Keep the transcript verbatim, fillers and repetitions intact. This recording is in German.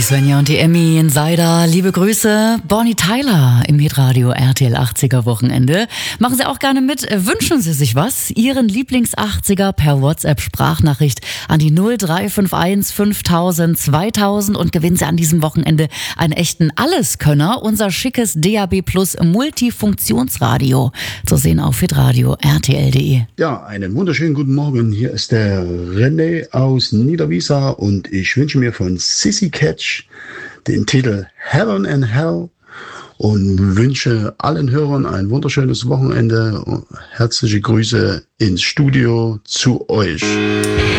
Die Svenja und die Emmy, seid da. Liebe Grüße. Bonnie Tyler im Hitradio R T L achtziger Wochenende. Machen Sie auch gerne mit. Wünschen Sie sich was? Ihren Lieblings-achtziger per WhatsApp-Sprachnachricht an die null drei fünf eins fünftausend zweitausend und gewinnen Sie an diesem Wochenende einen echten Alleskönner. Unser schickes D A B Plus Multifunktionsradio. Zu sehen auf hitradio R T L punkt de. Ja, einen wunderschönen guten Morgen. Hier ist der René aus Niederwiesa und ich wünsche mir von Sissy Catch den Titel Heaven and Hell und wünsche allen Hörern ein wunderschönes Wochenende. Herzliche Grüße ins Studio zu euch.